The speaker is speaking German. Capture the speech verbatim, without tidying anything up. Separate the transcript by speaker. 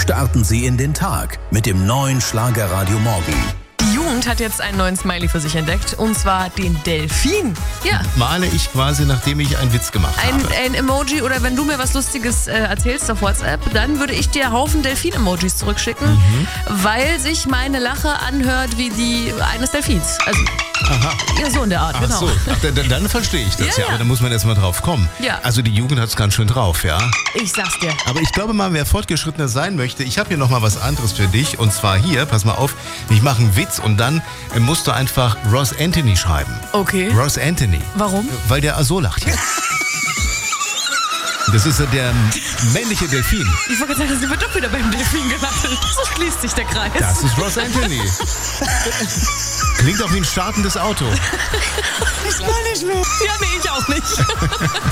Speaker 1: Starten Sie in den Tag mit dem neuen Schlagerradio Morgen.
Speaker 2: Die Jugend hat jetzt einen neuen Smiley für sich entdeckt, und zwar den Delfin. Ja.
Speaker 3: Male ich quasi, nachdem ich einen Witz gemacht
Speaker 2: Ein,
Speaker 3: habe.
Speaker 2: ein Emoji, oder wenn du mir was Lustiges äh, erzählst auf WhatsApp, dann würde ich dir Haufen Delfin-Emojis zurückschicken,
Speaker 3: Mhm.
Speaker 2: weil sich meine Lache anhört wie die eines Delfins. Also,
Speaker 3: Aha.
Speaker 2: ja, so in der Art,
Speaker 3: Ach
Speaker 2: genau.
Speaker 3: so, Ach, dann, dann verstehe ich das
Speaker 2: Ja,
Speaker 3: ja,
Speaker 2: ja.
Speaker 3: aber da muss man erst mal drauf kommen.
Speaker 2: Ja.
Speaker 3: Also die Jugend hat es ganz schön drauf, ja.
Speaker 2: Ich sag's dir.
Speaker 3: Aber ich glaube mal, wer fortgeschrittener sein möchte, ich habe hier noch mal was anderes für dich. Und zwar hier, pass mal auf, ich mache einen Witz und dann äh, musst du einfach Ross Anthony schreiben.
Speaker 2: Okay.
Speaker 3: Ross Anthony.
Speaker 2: Warum?
Speaker 3: Weil der so lacht hier. Das ist ja der männliche Delfin.
Speaker 2: Ich wollte gerade sagen, das wird doch wieder beim Delfin gelandet. So schließt sich der Kreis.
Speaker 3: Das ist Ross Anthony. Klingt auch wie ein startendes Auto.
Speaker 2: Ich kann nicht mehr. Ja, nee, ich auch nicht.